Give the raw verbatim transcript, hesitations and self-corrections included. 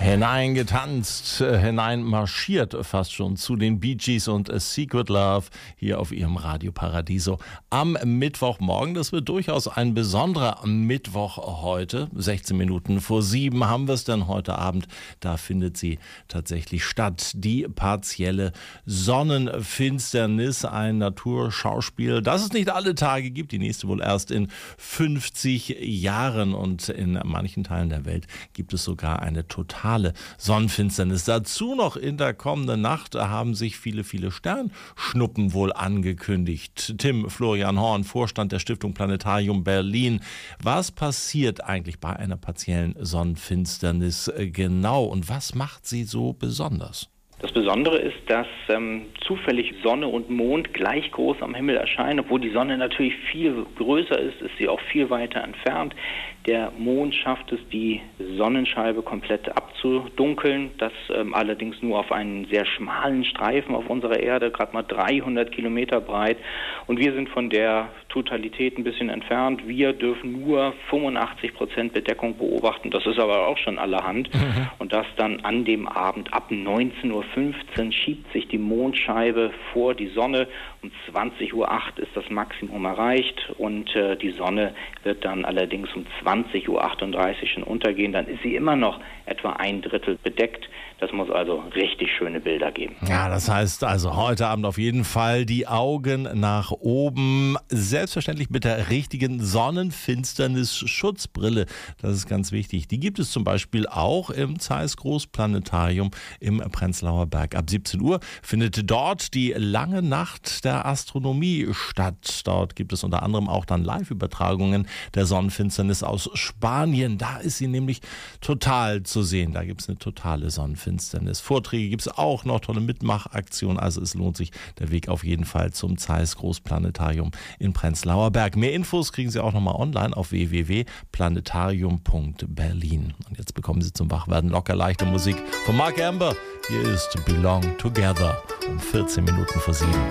Hineingetanzt, hineinmarschiert fast schon zu den Bee Gees und A Secret Love hier auf ihrem Radio Paradiso am Mittwochmorgen. Das wird durchaus ein besonderer Mittwoch heute. sechzehn Minuten vor sieben haben wir es dann heute Abend. Da findet sie tatsächlich statt. Die partielle Sonnenfinsternis, ein Naturschauspiel, das es nicht alle Tage gibt. Die nächste wohl erst in fünfzig Jahren. Und in manchen Teilen der Welt gibt es sogar eine totale Sonnenfinsternis. Dazu noch in der kommenden Nacht haben sich viele, viele Sternschnuppen wohl angekündigt. Tim Florian Horn, Vorstand der Stiftung Planetarium Berlin. Was passiert eigentlich bei einer partiellen Sonnenfinsternis genau und was macht sie so besonders? Das Besondere ist, dass ähm, zufällig Sonne und Mond gleich groß am Himmel erscheinen. Obwohl die Sonne natürlich viel größer ist, ist sie auch viel weiter entfernt. Der Mond schafft es, die Sonnenscheibe komplett abzudunkeln. Das ähm, allerdings nur auf einen sehr schmalen Streifen auf unserer Erde, gerade mal dreihundert Kilometer breit. Und wir sind von der Totalität ein bisschen entfernt. Wir dürfen nur fünfundachtzig Prozent Bedeckung beobachten. Das ist aber auch schon allerhand. Mhm. Und das dann an dem Abend ab neunzehn Uhr fünfzehn schiebt sich die Mondscheibe vor die Sonne. Um zwanzig Uhr acht ist das Maximum erreicht und äh, die Sonne wird dann allerdings um zwanzig Uhr achtunddreißig schon untergehen. Dann ist sie immer noch etwa ein Drittel bedeckt. Das muss also richtig schöne Bilder geben. Ja, das heißt also heute Abend auf jeden Fall die Augen nach oben. Selbstverständlich mit der richtigen Sonnenfinsternis-Schutzbrille. Das ist ganz wichtig. Die gibt es zum Beispiel auch im Zeiss Großplanetarium im Prenzlauer Berg. Ab siebzehn Uhr findet dort die lange Nacht der Astronomie statt. Dort gibt es unter anderem auch dann Live-Übertragungen der Sonnenfinsternis aus Spanien. Da ist sie nämlich total zu sehen. Da gibt es eine totale Sonnenfinsternis. Vorträge gibt es auch noch, tolle Mitmachaktionen. Also es lohnt sich der Weg auf jeden Fall zum Zeiss Großplanetarium in Prenzlauer Berg. Mehr Infos kriegen Sie auch nochmal online auf w w w punkt planetarium punkt berlin. Und jetzt bekommen Sie zum Wachwerden locker leichte Musik von Mark Amber. Hier ist Belong Together um vierzehn Minuten vor sieben.